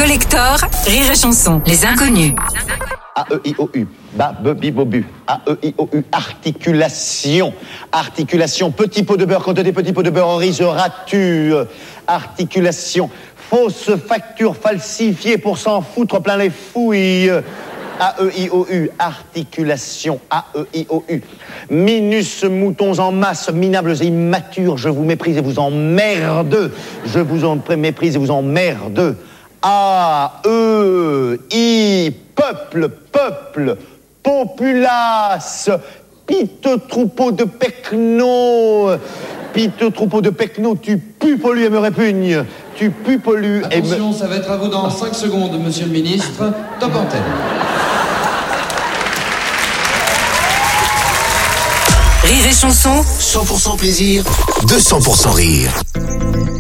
Collector, Rire et Chanson, les inconnus. A-E-I-O-U, ba-be-bi-bo-bu. A-E-I-O-U, articulation. Articulation, petit pot de beurre, quand des petits pots de beurre en riz, ras-tu. Articulation, fausse facture falsifiée pour s'en foutre plein les fouilles. A-E-I-O-U, articulation, A-E-I-O-U. Minus moutons en masse, minables et immatures, je vous méprise et vous emmerde. Je vous en méprise et vous emmerde. A-E-I, peuple, peuple, populace, pite troupeau de pecnos. Pite troupeau de pecnos, tu pues, pollues et me répugne. Tu pues, pollues et me... Attention, ça va être à vous dans 5 secondes, monsieur le ministre. Top antenne. Rire et Chanson, 100% plaisir, 200% rire.